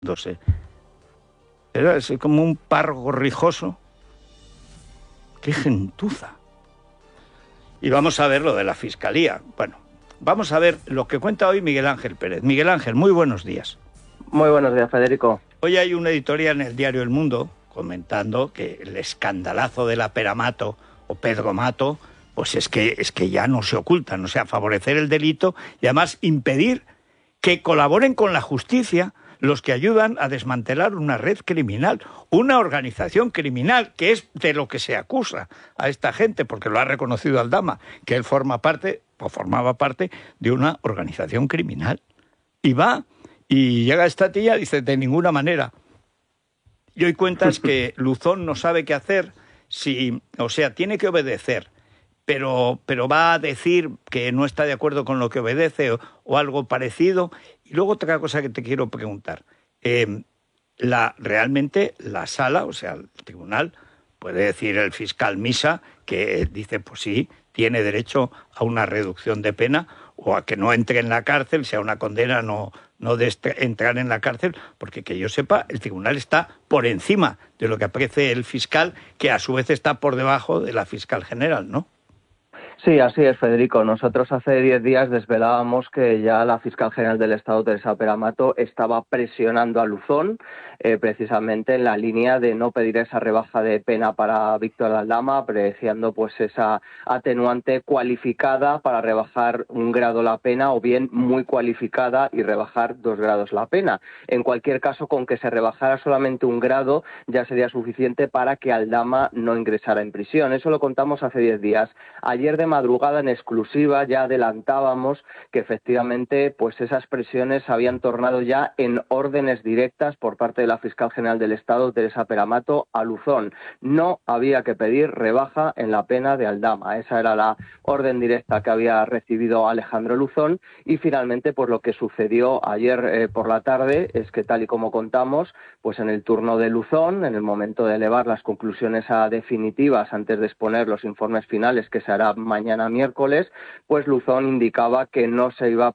Era así como un párroco rijoso. ¡Qué gentuza! Y vamos a ver lo de la Fiscalía. Bueno, vamos a ver lo que cuenta hoy Miguel Ángel Pérez. Miguel Ángel, muy buenos días. Muy buenos días, Federico. Hoy hay una editorial en el diario El Mundo comentando que el escandalazo de la Pera Mato o Pedro Mato, pues es que ya no se ocultan, o sea, favorecer el delito y además impedir que colaboren con la justicia los que ayudan a desmantelar una red criminal, una organización criminal, que es de lo que se acusa a esta gente, porque lo ha reconocido Aldama, que él forma parte, o formaba parte, de una organización criminal. Y va, y llega esta tía, dice, de ninguna manera. Y hoy cuentas que Luzón no sabe qué hacer, o sea, tiene que obedecer, pero va a decir que no está de acuerdo con lo que obedece o algo parecido. Y luego otra cosa que te quiero preguntar. Realmente la sala, o sea, el tribunal, puede decir el fiscal Misa, que dice, pues sí, tiene derecho a una reducción de pena o a que no entre en la cárcel, sea una condena no de entrar en la cárcel, porque que yo sepa, el tribunal está por encima de lo que aprecie el fiscal, que a su vez está por debajo de la fiscal general, ¿no? Sí, así es, Federico. Nosotros hace 10 días desvelábamos que ya la fiscal general del Estado, Teresa Pera Mato, estaba presionando a Luzón, precisamente en la línea de no pedir esa rebaja de pena para Víctor Aldama, apreciando pues esa atenuante cualificada para rebajar 1 grado la pena, o bien muy cualificada y rebajar 2 grados la pena. En cualquier caso, con que se rebajara solamente 1 grado ya sería suficiente para que Aldama no ingresara en prisión. Eso lo contamos hace 10 días. Ayer de madrugada, en exclusiva, ya adelantábamos que efectivamente pues esas presiones se habían tornado ya en órdenes directas por parte de la fiscal general del Estado, Teresa Pera Mato, a Luzón. No había que pedir rebaja en la pena de Aldama. Esa era la orden directa que había recibido Alejandro Luzón, y finalmente pues lo que sucedió ayer por la tarde es que, tal y como contamos, pues en el turno de Luzón, en el momento de elevar las conclusiones a definitivas antes de exponer los informes finales, que se hará mañana miércoles, pues Luzón indicaba que no se iba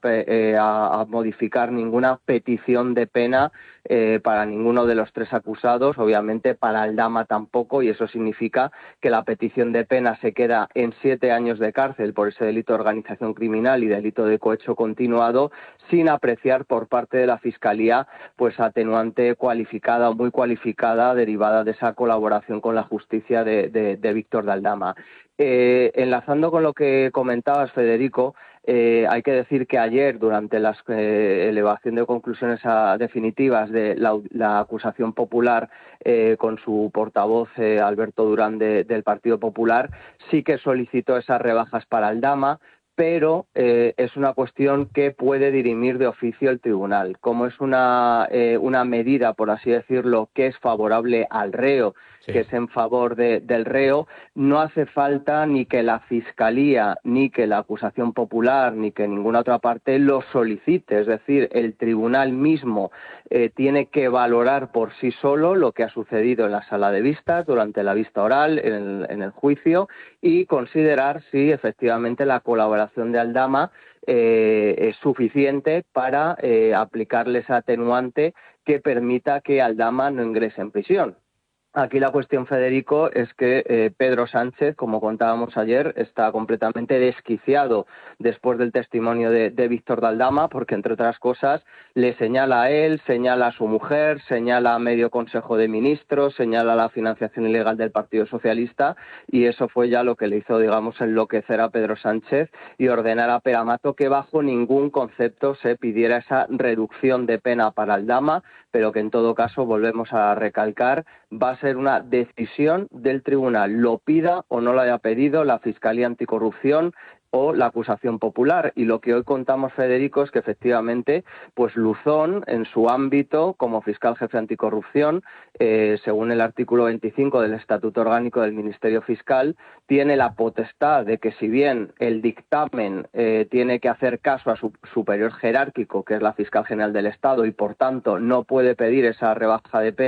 a modificar ninguna petición de pena para ninguno de los 3 acusados, obviamente para Aldama tampoco, y eso significa que la petición de pena se queda en 7 años de cárcel por ese delito de organización criminal y delito de cohecho continuado, sin apreciar por parte de la Fiscalía pues atenuante cualificada o muy cualificada derivada de esa colaboración con la justicia de Víctor de Aldama. Enlazando con lo que comentabas, Federico, hay que decir que ayer, durante la elevación de conclusiones definitivas de la acusación popular con su portavoz Alberto Durán del Partido Popular, sí que solicitó esas rebajas para Aldama, pero es una cuestión que puede dirimir de oficio el tribunal. Como es una medida, por así decirlo, que es favorable al reo, sí, que es en favor del reo, no hace falta ni que la Fiscalía, ni que la acusación popular, ni que ninguna otra parte lo solicite. Es decir, el tribunal mismo tiene que valorar por sí solo lo que ha sucedido en la sala de vistas, durante la vista oral, en el juicio, y considerar si efectivamente la colaboración de Aldama es suficiente para aplicarle esa atenuante que permita que Aldama no ingrese en prisión. Aquí la cuestión, Federico, es que Pedro Sánchez, como contábamos ayer, está completamente desquiciado después del testimonio de Víctor de Aldama, porque, entre otras cosas, le señala a él, señala a su mujer, señala a medio Consejo de Ministros, señala la financiación ilegal del Partido Socialista, y eso fue ya lo que le hizo, digamos, enloquecer a Pedro Sánchez y ordenar a Pera Mato que bajo ningún concepto se pidiera esa reducción de pena para Aldama, pero que en todo caso, volvemos a recalcar, va a ser una decisión del tribunal, lo pida o no lo haya pedido la Fiscalía Anticorrupción o la acusación popular. Y lo que hoy contamos, Federico, es que efectivamente pues Luzón, en su ámbito como fiscal jefe anticorrupción, según el artículo 25 del Estatuto Orgánico del Ministerio Fiscal, tiene la potestad de que, si bien el dictamen tiene que hacer caso a su superior jerárquico, que es la fiscal general del Estado, y por tanto no puede pedir esa rebaja de pena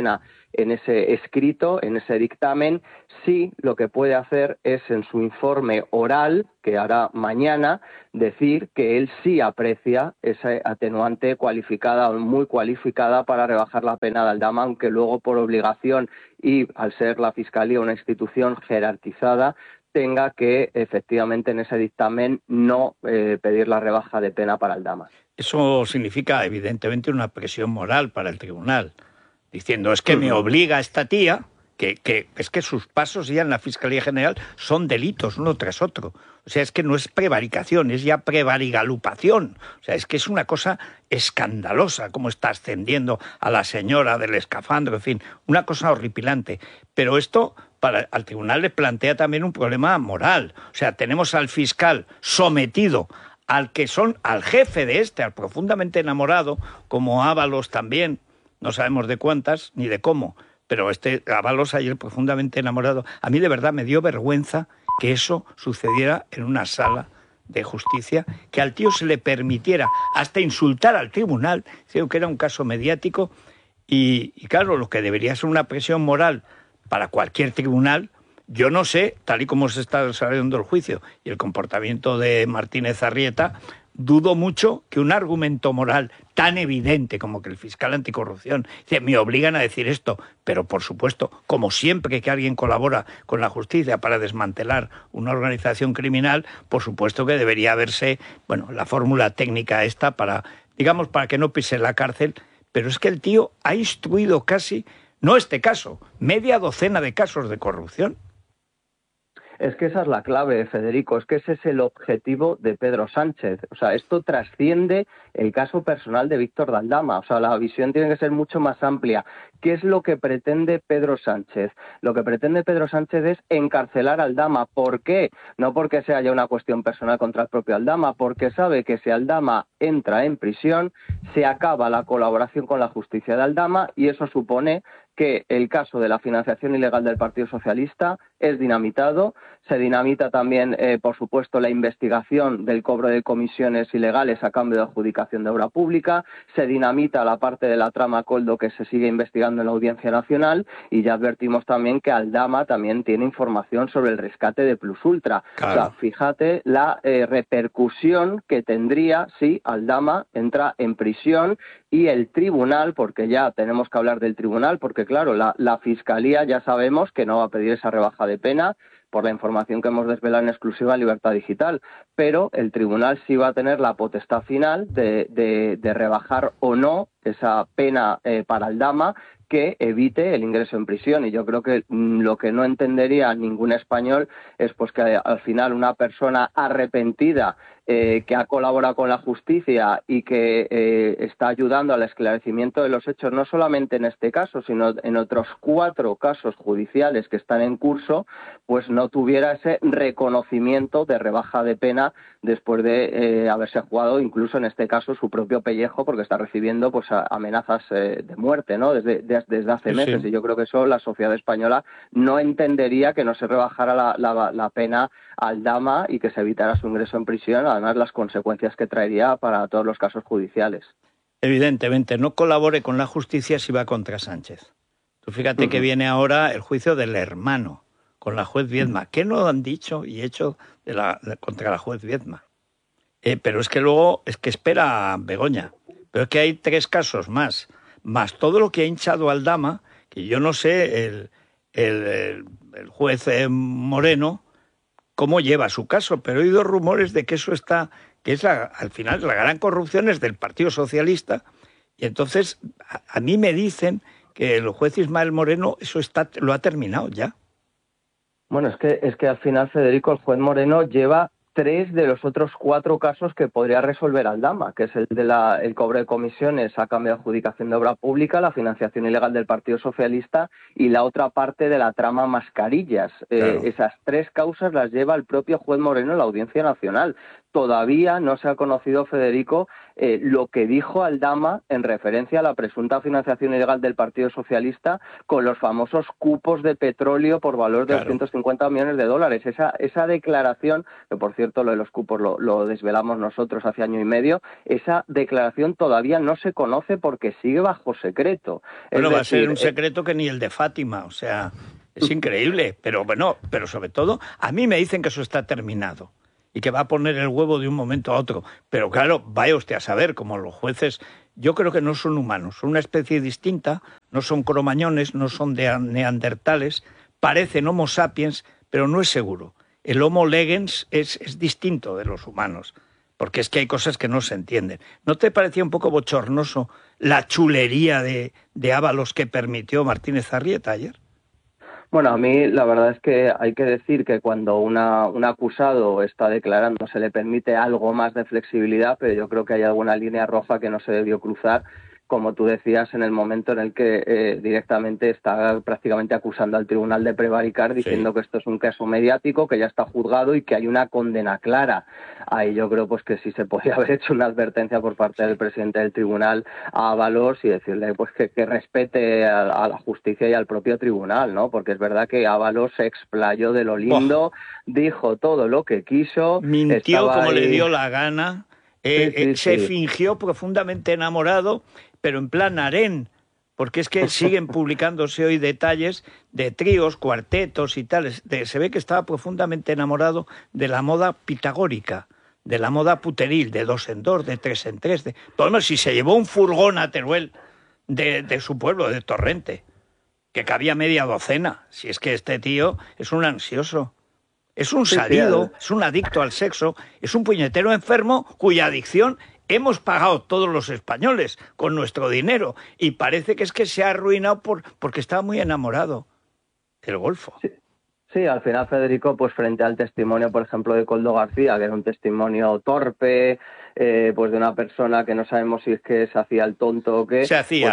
en ese escrito, en ese dictamen. Sí, lo que puede hacer es en su informe oral, que hará mañana, decir que él sí aprecia esa atenuante cualificada o muy cualificada para rebajar la pena de Aldama, aunque luego por obligación y al ser la Fiscalía una institución jerarquizada, tenga que efectivamente en ese dictamen no pedir la rebaja de pena para Aldama. Eso significa evidentemente una presión moral para el tribunal, diciendo es que me obliga esta tía, que es que sus pasos ya en la Fiscalía General son delitos uno tras otro. O sea, es que no es prevaricación, es ya prevarigalupación. O sea, es que es una cosa escandalosa cómo está ascendiendo a la señora del escafandro, en fin, una cosa horripilante. Pero esto al tribunal le plantea también un problema moral. O sea, tenemos al fiscal sometido al jefe de al profundamente enamorado, como Ábalos también, no sabemos de cuántas ni de cómo, pero Ábalos ayer profundamente enamorado. A mí de verdad me dio vergüenza que eso sucediera en una sala de justicia, que al tío se le permitiera hasta insultar al tribunal, creo que era un caso mediático, y claro, lo que debería ser una presión moral para cualquier tribunal. Yo no sé, tal y como se está desarrollando el juicio y el comportamiento de Martínez Arrieta, dudo mucho que un argumento moral tan evidente como que el fiscal anticorrupción dice, me obligan a decir esto, pero por supuesto, como siempre que alguien colabora con la justicia para desmantelar una organización criminal, por supuesto que debería haberse, la fórmula técnica esta para que no pise la cárcel, pero es que el tío ha instruido casi, no este caso, media docena de casos de corrupción. Es que esa es la clave, Federico, es que ese es el objetivo de Pedro Sánchez. O sea, esto trasciende el caso personal de Víctor de Aldama. O sea, la visión tiene que ser mucho más amplia. ¿Qué es lo que pretende Pedro Sánchez? Lo que pretende Pedro Sánchez es encarcelar a Aldama. ¿Por qué? No porque sea ya una cuestión personal contra el propio Aldama, porque sabe que si Aldama entra en prisión, se acaba la colaboración con la justicia de Aldama y eso supone que el caso de la financiación ilegal del Partido Socialista es dinamitado. Se dinamita también, por supuesto, la investigación del cobro de comisiones ilegales a cambio de adjudicación de obra pública. Se dinamita la parte de la trama Coldo que se sigue investigando en la Audiencia Nacional. Y ya advertimos también que Aldama también tiene información sobre el rescate de Plus Ultra. Claro. O sea, fíjate la repercusión que tendría si Aldama entra en prisión y el tribunal, porque ya tenemos que hablar del tribunal, porque claro, la Fiscalía ya sabemos que no va a pedir esa rebaja de pena por la información que hemos desvelado en exclusiva en Libertad Digital, pero el tribunal sí va a tener la potestad final de rebajar o no esa pena para Aldama que evite el ingreso en prisión. Y yo creo que lo que no entendería ningún español es pues que al final una persona arrepentida que ha colaborado con la justicia y que está ayudando al esclarecimiento de los hechos, no solamente en este caso, sino en otros 4 casos judiciales que están en curso, pues no tuviera ese reconocimiento de rebaja de pena después de haberse jugado incluso en este caso su propio pellejo, porque está recibiendo pues amenazas de muerte, ¿no? Desde hace meses. Sí. Y yo creo que eso la sociedad española no entendería, que no se rebajara la pena a Aldama y que se evitara su ingreso en prisión, además las consecuencias que traería para todos los casos judiciales. Evidentemente, no colabore con la justicia si va contra Sánchez. Tú fíjate que viene ahora el juicio del hermano con la juez Viedma. ¿Qué no han dicho y hecho contra la juez Viedma? Pero es que luego espera Begoña. Pero es que hay 3 casos más todo lo que ha hinchado Aldama, que yo no sé el juez Moreno cómo lleva su caso, pero he oído rumores de que eso al final la gran corrupción es del Partido Socialista, y entonces a mí me dicen que el juez Ismael Moreno eso lo ha terminado ya. Bueno, es que al final, Federico, el juez Moreno lleva 3 de los otros 4 casos que podría resolver Aldama, que es el de el cobro de comisiones a cambio de adjudicación de obra pública, la financiación ilegal del Partido Socialista y la otra parte de la trama mascarillas. Claro. Esas 3 causas las lleva el propio juez Moreno en la Audiencia Nacional. todavía no se ha conocido, Federico, lo que dijo Aldama en referencia a la presunta financiación ilegal del Partido Socialista con los famosos cupos de petróleo por valor de 250 millones de dólares. Esa declaración, que por cierto lo de los cupos lo desvelamos nosotros hace año y medio, esa declaración todavía no se conoce porque sigue bajo secreto. Bueno, va a ser un secreto que ni el de Fátima, o sea, es increíble, pero bueno, pero sobre todo, a mí me dicen que eso está terminado y que va a poner el huevo de un momento a otro. Pero claro, vaya usted a saber, como los jueces, yo creo que no son humanos, son una especie distinta, no son cromañones, no son neandertales, parecen Homo sapiens, pero no es seguro. El Homo legens es distinto de los humanos, porque es que hay cosas que no se entienden. ¿No te parecía un poco bochornoso la chulería de Ábalos que permitió Martínez Arrieta ayer? Bueno, a mí la verdad es que hay que decir que cuando un acusado está declarando se le permite algo más de flexibilidad, pero yo creo que hay alguna línea roja que no se debió cruzar, como tú decías, en el momento en el que directamente está prácticamente acusando al tribunal de prevaricar, diciendo que esto es un caso mediático, que ya está juzgado y que hay una condena clara. Ahí yo creo pues que sí se podía haber hecho una advertencia por parte del presidente del tribunal a Ábalos y decirle pues que respete a la justicia y al propio tribunal, ¿no? Porque es verdad que Ábalos se explayó de lo lindo, dijo todo lo que quiso. Mintió como le dio la gana, se fingió profundamente enamorado, pero en plan harén, porque es que siguen publicándose hoy detalles de tríos, cuartetos y tales. Se ve que estaba profundamente enamorado de la moda pitagórica, de la moda puteril, de 2 en 2, de 3 en 3. Bueno, si se llevó un furgón a Teruel de su pueblo, de Torrente, que cabía media docena, si es que este tío es un ansioso. Es un salido, es un adicto al sexo, es un puñetero enfermo cuya adicción hemos pagado todos los españoles con nuestro dinero y parece que es que se ha arruinado porque estaba muy enamorado del golfo. Sí, al final, Federico, pues frente al testimonio, por ejemplo, de Koldo García, que era un testimonio torpe, pues de una persona que no sabemos si es que se hacía el tonto o qué. Se hacía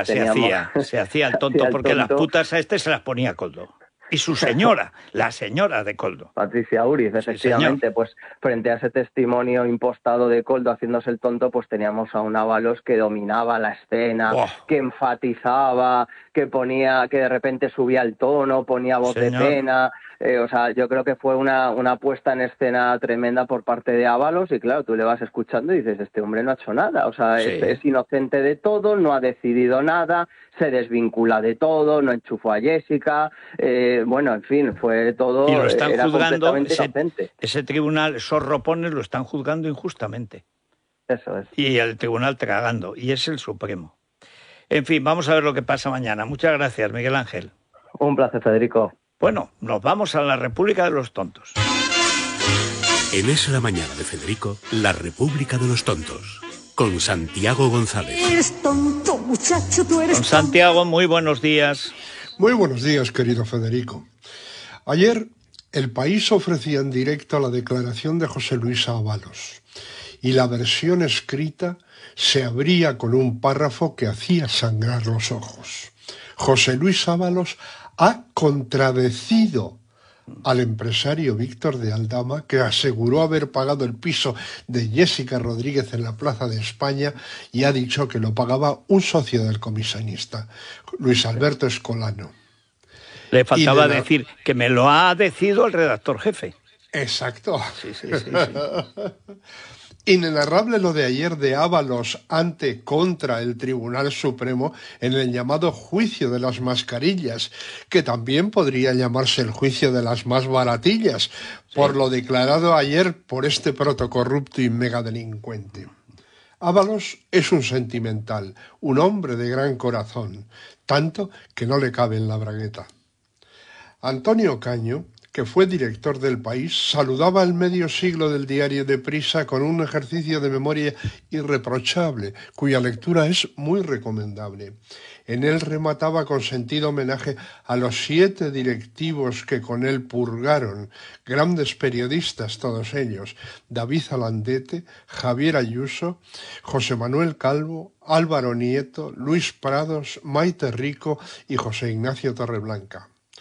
el tonto porque las putas a este se las ponía Koldo. Y su señora, la señora de Koldo. Patricia Uriz, efectivamente, pues frente a ese testimonio impostado de Koldo haciéndose el tonto, pues teníamos a un Ábalos que dominaba la escena, que enfatizaba, que ponía, que de repente subía el tono, ponía voz de pena. O sea, yo creo que fue una puesta en escena tremenda por parte de Ábalos y claro, tú le vas escuchando y dices, este hombre no ha hecho nada, o sea, es inocente de todo, no ha decidido nada, se desvincula de todo, no enchufó a Jessica, bueno, en fin, fue todo. Y lo están juzgando, inocente. Ese tribunal, esos ropones lo están juzgando injustamente. Eso es. Y el tribunal tragando, y es el Supremo. En fin, vamos a ver lo que pasa mañana. Muchas gracias, Miguel Ángel. Un placer, Federico. Bueno, nos vamos a la República de los Tontos. En Es la Mañana de Federico, la República de los Tontos, con Santiago González. Eres tonto, muchacho, tú eres tonto. Santiago, muy buenos días. Muy buenos días, querido Federico. Ayer, El País ofrecía en directo la declaración de José Luis Ábalos, y la versión escrita se abría con un párrafo que hacía sangrar los ojos. José Luis Ábalos ha contradecido al empresario Víctor de Aldama, que aseguró haber pagado el piso de Jessica Rodríguez en la Plaza de España y ha dicho que lo pagaba un socio del comisionista, Luis Alberto Escolano. Le faltaba decir que me lo ha decidido el redactor jefe. Exacto. Sí. Inenarrable lo de ayer de Ábalos contra el Tribunal Supremo en el llamado juicio de las mascarillas, que también podría llamarse el juicio de las más baratillas, por lo declarado ayer por este protocorrupto y megadelincuente. Ábalos es un sentimental, un hombre de gran corazón, tanto que no le cabe en la bragueta. Antonio Caño, que fue director del País, saludaba el medio siglo del diario Deprisa con un ejercicio de memoria irreprochable, cuya lectura es muy recomendable. En él remataba con sentido homenaje a los 7 directivos que con él purgaron, grandes periodistas todos ellos, David Alandete, Javier Ayuso, José Manuel Calvo, Álvaro Nieto, Luis Prados, Maite Rico y José Ignacio Torreblanca.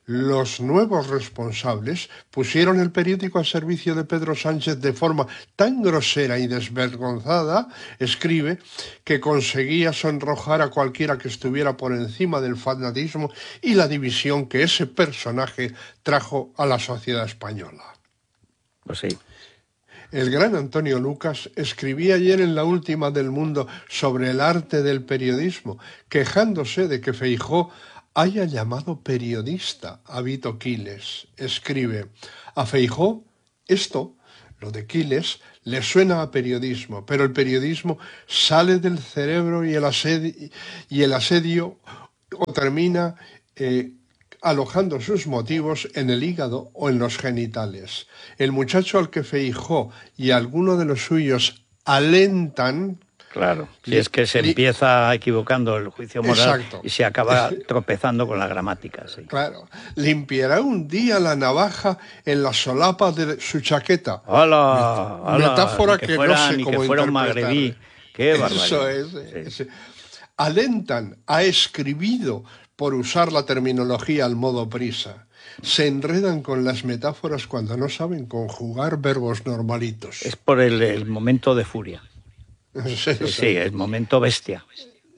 Los nuevos responsables pusieron el periódico al servicio de Pedro Sánchez de forma tan grosera y desvergonzada, escribe, que conseguía sonrojar a cualquiera que estuviera por encima del fanatismo y la división que ese personaje trajo a la sociedad española. Pues sí. El gran Antonio Lucas escribía ayer en La Última del Mundo sobre el arte del periodismo, quejándose de que Feijóo haya llamado periodista a Vito Quiles. Escribe: a Feijóo esto, lo de Quiles, le suena a periodismo, pero el periodismo sale del cerebro y el asedio o termina alojando sus motivos en el hígado o en los genitales. El muchacho al que Feijóo y alguno de los suyos alentan... Claro, si es que se empieza equivocando el juicio moral. Exacto. Y se acaba tropezando con la gramática. Sí. Claro, limpiará un día la navaja en la solapa de su chaqueta. ¡Hala! Metáfora que no sé cómo que fuera un magrebí. ¡Qué barbaridad! Eso es. Sí. Alentan, ha escribido, por usar la terminología al modo prisa. Se enredan con las metáforas cuando no saben conjugar verbos normalitos. Es por el momento de furia. Sí, el momento bestia.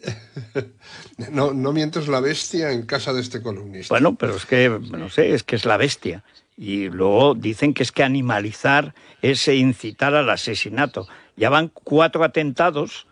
No mientes la bestia en casa de este columnista. Bueno, pero es que, no sé, es que es la bestia. Y luego dicen que es que animalizar es incitar al asesinato. Ya van 4 atentados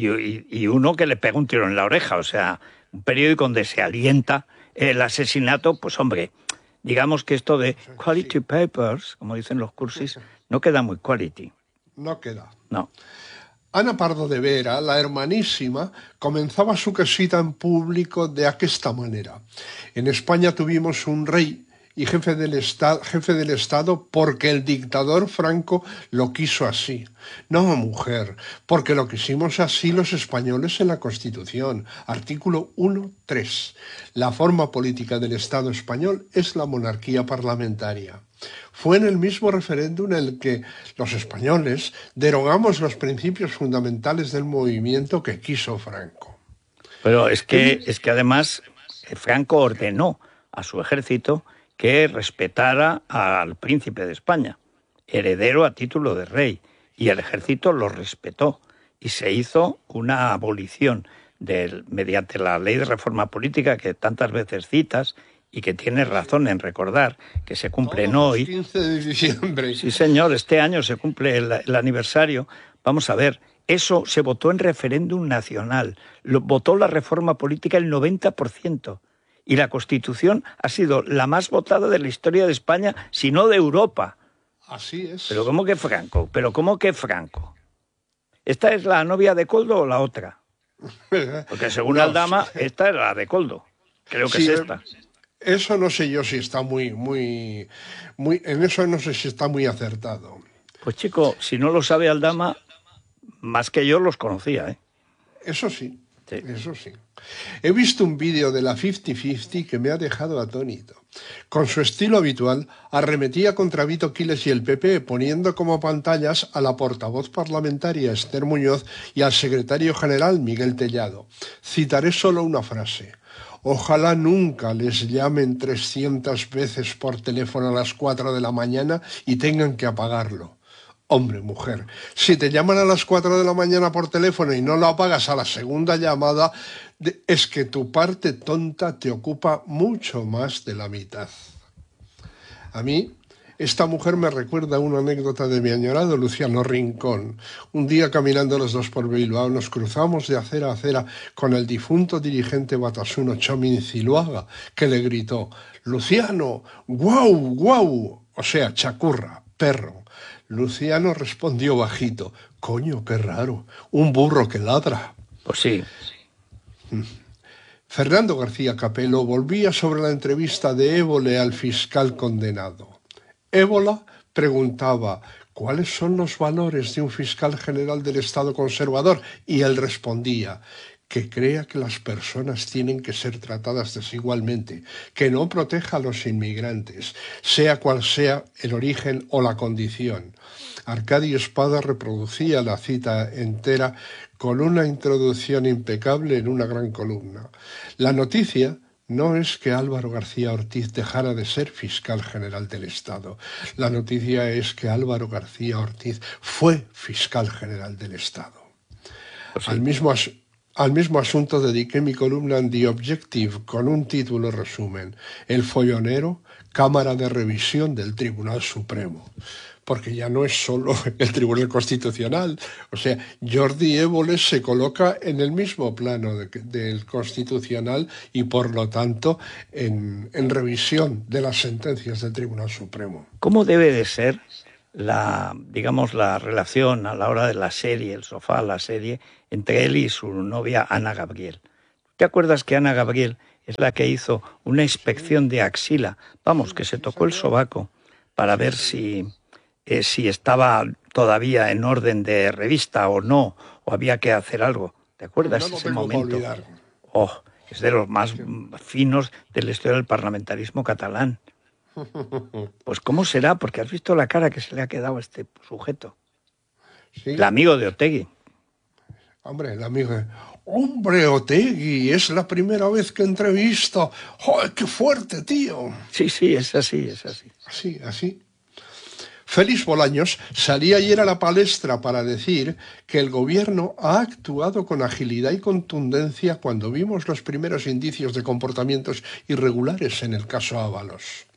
y uno que le pega un tiro en la oreja. O sea, un periódico donde se alienta el asesinato, pues hombre, digamos que esto de quality papers, como dicen los cursis, no queda muy quality. No queda. No. Ana Pardo de Vera, la hermanísima, comenzaba su casita en público de aquesta manera. En España tuvimos un rey y jefe del Estado porque el dictador Franco lo quiso así. No, mujer, porque lo quisimos así los españoles en la Constitución. Artículo 1.3. La forma política del Estado español es la monarquía parlamentaria. Fue en el mismo referéndum en el que los españoles derogamos los principios fundamentales del movimiento que quiso Franco. Pero es que además Franco ordenó a su ejército que respetara al príncipe de España, heredero a título de rey, y el ejército lo respetó y se hizo una abolición mediante la ley de reforma política que tantas veces citas y que tienes razón en recordar que se cumplen hoy. 15 de diciembre. Sí, señor, este año se cumple el aniversario. Vamos a ver, eso se votó en referéndum nacional, votó la reforma política el 90%. Y la Constitución ha sido la más votada de la historia de España, si no de Europa. Así es. ¿Pero cómo que Franco? ¿Esta es la novia de Coldo o la otra? Porque según Aldama, esta es la de Coldo. Creo que sí, es esta. Eso no sé yo si está muy... En eso no sé si está muy acertado. Pues chico, si no lo sabe Aldama, más que yo los conocía, ¿eh? Eso sí. Sí. Eso sí. He visto un vídeo de la 50-50 que me ha dejado atónito. Con su estilo habitual, arremetía contra Vito Quiles y el PP, poniendo como pantallas a la portavoz parlamentaria Esther Muñoz y al secretario general Miguel Tellado. Citaré solo una frase. Ojalá nunca les llamen 300 veces por teléfono a las 4 de la mañana y tengan que apagarlo. Hombre, mujer, si te llaman a las 4 de la mañana por teléfono y no lo apagas a la segunda llamada, es que tu parte tonta te ocupa mucho más de la mitad. A mí, esta mujer me recuerda una anécdota de mi añorado Luciano Rincón. Un día caminando los dos por Bilbao nos cruzamos de acera a acera con el difunto dirigente batasuno Chomín Ziluaga, que le gritó: «Luciano, guau, guau», o sea, chacurra, perro. Luciano respondió bajito: «Coño, qué raro, un burro que ladra». Pues sí. Fernando García Capello volvía sobre la entrevista de Évole al fiscal condenado. Évola preguntaba ¿cuáles son los valores de un fiscal general del Estado conservador? Y él respondía: que crea que las personas tienen que ser tratadas desigualmente, que no proteja a los inmigrantes, sea cual sea el origen o la condición. Arcadio Espada reproducía la cita entera con una introducción impecable en una gran columna. La noticia no es que Álvaro García Ortiz dejara de ser fiscal general del Estado. La noticia es que Álvaro García Ortiz fue fiscal general del Estado. Pues sí. Al mismo asunto dediqué mi columna en The Objective con un título resumen: El follonero, Cámara de Revisión del Tribunal Supremo. Porque ya no es solo el Tribunal Constitucional. O sea, Jordi Évole se coloca en el mismo plano del Constitucional y, por lo tanto, en revisión de las sentencias del Tribunal Supremo. ¿Cómo debe de ser la relación a la hora de la serie, el sofá, la serie, entre él y su novia Ana Gabriel? ¿Te acuerdas que Ana Gabriel es la que hizo una inspección de axila? Vamos, que se tocó el sobaco para ver si estaba todavía en orden de revista o no, o había que hacer algo. ¿Te acuerdas ese momento? Oh, es de los más finos de la historia del parlamentarismo catalán. Pues ¿cómo será? Porque has visto la cara que se le ha quedado a este sujeto. ¿Sí? El amigo de Otegi. Hombre, el amigo... ¡Hombre, Otegi! Es la primera vez que entrevisto. ¡Joder, qué fuerte, tío! Sí, es así, es así. Así. Félix Bolaños salía ayer a la palestra para decir que el gobierno ha actuado con agilidad y contundencia cuando vimos los primeros indicios de comportamientos irregulares en el caso Ábalos.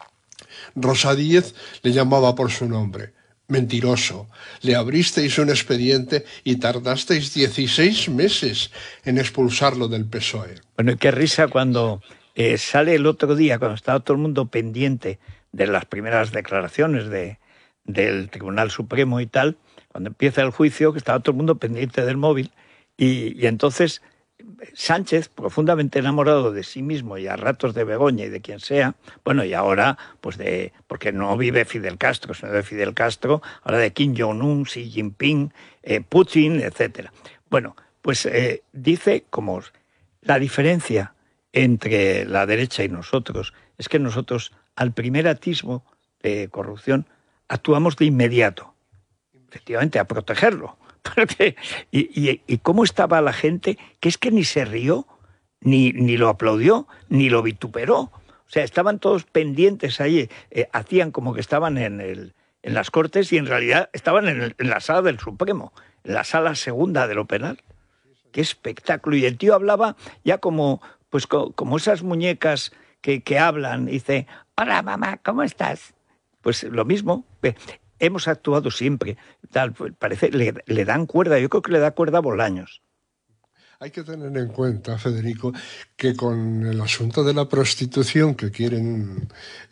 Rosa Díez le llamaba por su nombre. Mentiroso, le abristeis un expediente y tardasteis 16 meses en expulsarlo del PSOE. Bueno, y qué risa cuando sale el otro día, cuando estaba todo el mundo pendiente de las primeras declaraciones del Tribunal Supremo y tal, cuando empieza el juicio, que estaba todo el mundo pendiente del móvil, y entonces Sánchez, profundamente enamorado de sí mismo y a ratos de Begoña y de quien sea, bueno, y ahora, pues porque no vive Fidel Castro, sino de Fidel Castro, ahora de Kim Jong-un, Xi Jinping, Putin, etcétera. Bueno, pues dice como la diferencia entre la derecha y nosotros es que nosotros, al primer atisbo de corrupción, actuamos de inmediato, efectivamente, a protegerlo. Porque, y cómo estaba la gente, que es que ni se rió, ni lo aplaudió, ni lo vituperó. O sea, estaban todos pendientes ahí, hacían como que estaban en las Cortes y en realidad estaban en la sala del Supremo, en la sala segunda de lo penal. ¡Qué espectáculo! Y el tío hablaba ya como esas muñecas que hablan, y dice: hola mamá, ¿cómo estás? Pues lo mismo. Hemos actuado siempre, tal, parece, le dan cuerda, yo creo que le da cuerda a Bolaños. Hay que tener en cuenta, Federico, que con el asunto de la prostitución que quieren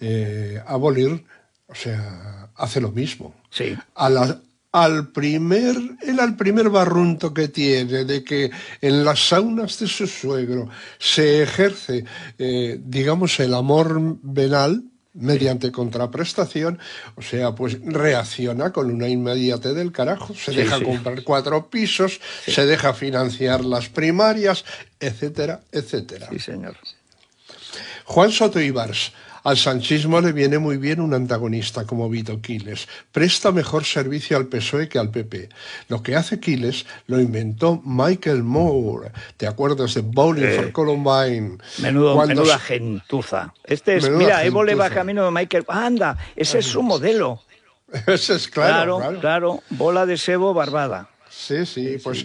abolir, o sea, hace lo mismo. Sí. Al primer barrunto que tiene de que en las saunas de su suegro se ejerce, digamos, el amor venal, mediante contraprestación, o sea, pues reacciona con una inmediatez del carajo, se deja comprar 4 pisos, se deja financiar las primarias, etcétera, etcétera. Sí, señor. Juan Soto Ibars: al sanchismo le viene muy bien un antagonista como Vito Quiles. Presta mejor servicio al PSOE que al PP. Lo que hace Quiles lo inventó Michael Moore. ¿Te acuerdas de Bowling for Columbine? Menuda gentuza. Mira, Évole va camino de Michael. ¡Anda! Ese es su modelo. Ese es claro. Bola de sebo barbada. Sí, pues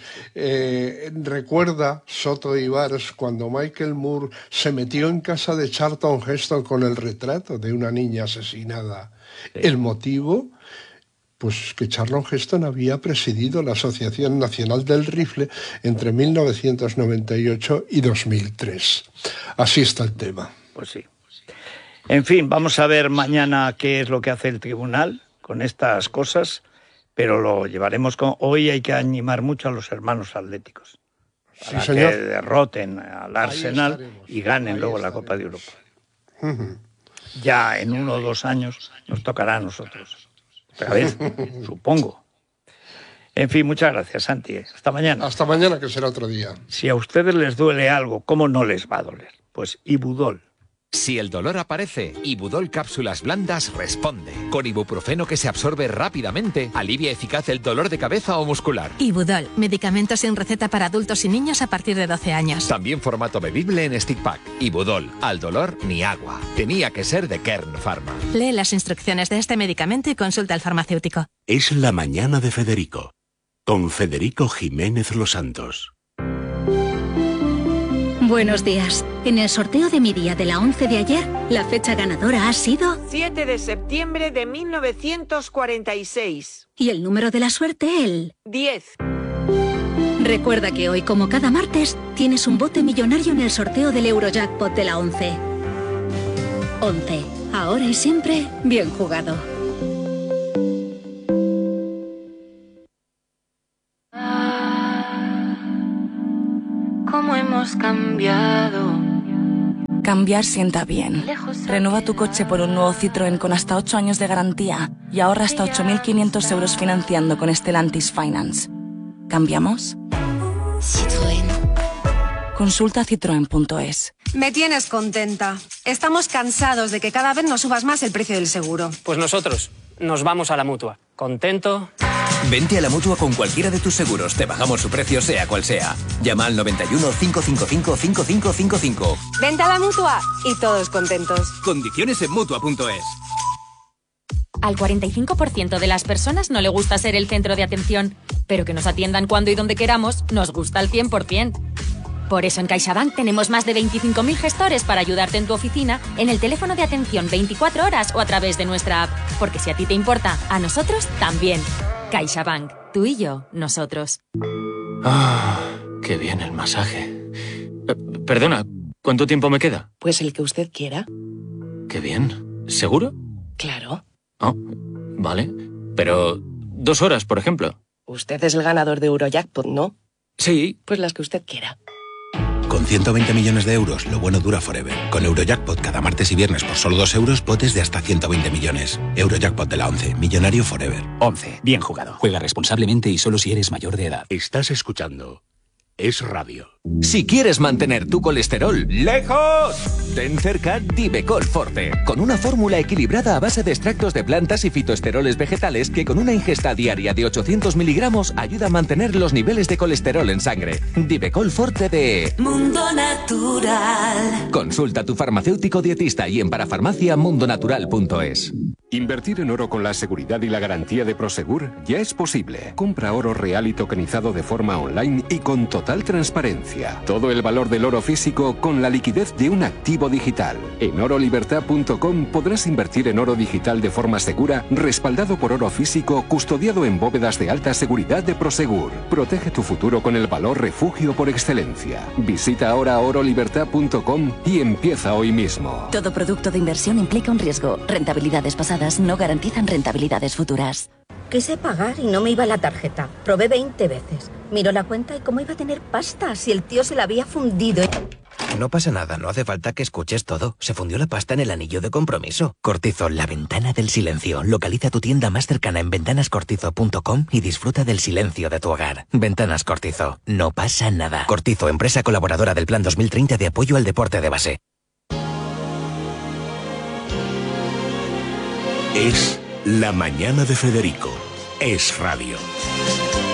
recuerda Soto Ibars cuando Michael Moore se metió en casa de Charlton Heston con el retrato de una niña asesinada. Sí. El motivo, pues que Charlton Heston había presidido la Asociación Nacional del Rifle entre 1998 y 2003. Así está el tema. Pues sí. En fin, vamos a ver mañana qué es lo que hace el tribunal con estas cosas. Pero lo llevaremos hoy hay que animar mucho a los hermanos atléticos para que derroten al Arsenal y ganen luego la Copa de Europa. Ya en 1 o 2 años nos tocará a nosotros. Otra vez, supongo. En fin, muchas gracias, Santi. Hasta mañana. Hasta mañana, que será otro día. Si a ustedes les duele algo, ¿cómo no les va a doler? Pues Ibudol. Si el dolor aparece, Ibudol Cápsulas Blandas responde. Con ibuprofeno que se absorbe rápidamente, alivia eficaz el dolor de cabeza o muscular. Ibudol, medicamento sin receta para adultos y niños a partir de 12 años. También formato bebible en stick pack. Ibudol, al dolor ni agua. Tenía que ser de Kern Pharma. Lee las instrucciones de este medicamento y consulta al farmacéutico. Es la mañana de Federico, con Federico Jiménez Los Santos. Buenos días. En el sorteo de mi día de la 11 de ayer, la fecha ganadora ha sido 7 de septiembre de 1946. Y el número de la suerte, el 10. Recuerda que hoy, como cada martes, tienes un bote millonario en el sorteo del Eurojackpot de la 11. 11. Ahora y siempre, bien jugado. ¿Cómo hemos cambiado? Cambiar sienta bien. Renueva tu coche por un nuevo Citroën con hasta 8 años de garantía y ahorra hasta 8.500 euros financiando con Stellantis Finance. ¿Cambiamos? Citroën. Consulta citroen.es. Me tienes contenta. Estamos cansados de que cada vez nos subas más el precio del seguro. Pues nosotros nos vamos a la Mutua. ¿Contento? Vente a la Mutua con cualquiera de tus seguros. Te bajamos su precio sea cual sea. Llama al 91 555 5555. Vente a la Mutua y todos contentos. Condiciones en Mutua.es. Al 45% de las personas no le gusta ser el centro de atención, pero que nos atiendan cuando y donde queramos nos gusta al 100%. Por eso en CaixaBank tenemos más de 25.000 gestores para ayudarte en tu oficina, en el teléfono de atención 24 horas o a través de nuestra app. Porque si a ti te importa, a nosotros también. CaixaBank. Tú y yo, nosotros. Ah, qué bien el masaje. Perdona, ¿cuánto tiempo me queda? Pues el que usted quiera. Qué bien. ¿Seguro? Claro. Oh, vale. Pero 2 horas, por ejemplo. Usted es el ganador de Eurojackpot, ¿no? Sí. Pues las que usted quiera. Con 120 millones de euros, lo bueno dura forever. Con Eurojackpot cada martes y viernes por solo 2 euros, potes de hasta 120 millones. Eurojackpot de la 11, millonario forever. 11. Bien jugado. Juega responsablemente y solo si eres mayor de edad. Estás escuchando Es Radio. Si quieres mantener tu colesterol lejos, ten cerca Divecol Forte, con una fórmula equilibrada a base de extractos de plantas y fitoesteroles vegetales que con una ingesta diaria de 800 miligramos ayuda a mantener los niveles de colesterol en sangre. Divecol Forte de Mundo Natural. Consulta a tu farmacéutico dietista y en parafarmaciamundonatural.es. Invertir en oro con la seguridad y la garantía de Prosegur ya es posible. Compra oro real y tokenizado de forma online y con total transparencia. Todo el valor del oro físico con la liquidez de un activo digital. En orolibertad.com podrás invertir en oro digital de forma segura, respaldado por oro físico, custodiado en bóvedas de alta seguridad de Prosegur. Protege tu futuro con el valor refugio por excelencia. Visita ahora orolibertad.com y empieza hoy mismo. Todo producto de inversión implica un riesgo. Rentabilidades pasadas no garantizan rentabilidades futuras. Quise pagar y no me iba la tarjeta. Probé 20 veces. Miró la cuenta y cómo iba a tener pasta si el tío se la había fundido. No pasa nada, no hace falta que escuches todo. Se fundió la pasta en el anillo de compromiso. Cortizo, la ventana del silencio. Localiza tu tienda más cercana en ventanascortizo.com y disfruta del silencio de tu hogar. Ventanas Cortizo. No pasa nada. Cortizo, empresa colaboradora del Plan 2030 de apoyo al deporte de base. Es la mañana de Federico. Es Radio.